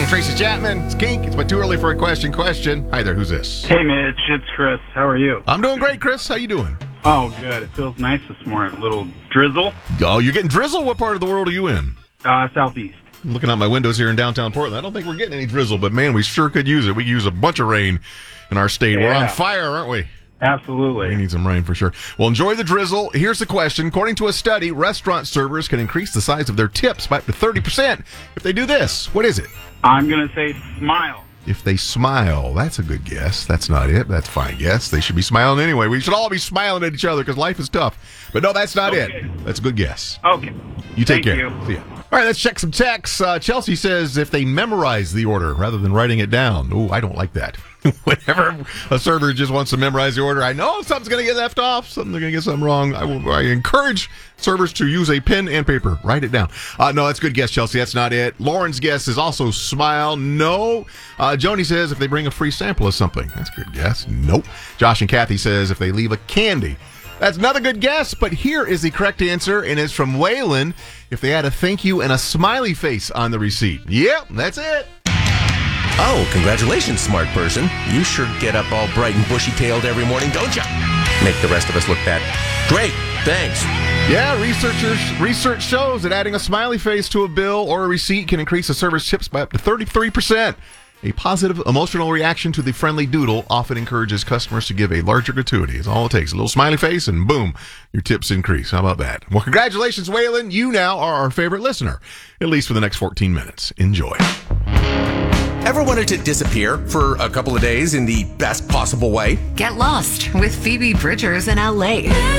Tracy Chapman. It's Kink. It's but too early for a question. Hi there, who's this? Hey, Mitch. It's Chris. How are you? I'm doing great, Chris. How you doing? Oh, good. It feels nice this morning. A little drizzle. Oh, you're getting drizzle? What part of the world are you in? Southeast. I'm looking out my windows here in downtown Portland. I don't think we're getting any drizzle, but man, we sure could use it. We could use a bunch of rain in our state. Yeah. We're on fire, aren't we? Absolutely. We need some rain for sure. Well, enjoy the drizzle. Here's the question. According to a study, restaurant servers can increase the size of their tips by up to 30% if they do this. What is it? I'm going to say smile. If they smile. That's a good guess. That's not it. That's a fine guess. They should be smiling anyway. We should all be smiling at each other because life is tough. But no, that's not it. That's a good guess. Okay. You take care. You. See ya. All right, let's check some texts. Chelsea says if they memorize the order rather than writing it down. Oh, I don't like that. Whenever a server just wants to memorize the order, I know something's going to get left off. They're going to get something wrong. I encourage servers to use a pen and paper. Write it down. No, that's a good guess, Chelsea. That's not it. Lauren's guess is also smile. No. Joni says if they bring a free sample of something. That's a good guess. Nope. Josh and Kathy says if they leave a candy. That's another good guess, but here is the correct answer, and it's from Waylon. If they add a thank you and a smiley face on the receipt. Yep, that's it. Oh, congratulations, smart person. You sure get up all bright and bushy-tailed every morning, don't you? Make the rest of us look bad. Great, thanks. Yeah, research shows that adding a smiley face to a bill or a receipt can increase a server's tips by up to 33%. A positive emotional reaction to the friendly doodle often encourages customers to give a larger gratuity. It's all it takes. A little smiley face and boom, your tips increase. How about that? Well, congratulations, Waylon. You now are our favorite listener, at least for the next 14 minutes. Enjoy. Ever wanted to disappear for a couple of days in the best possible way? Get lost with Phoebe Bridgers in LA.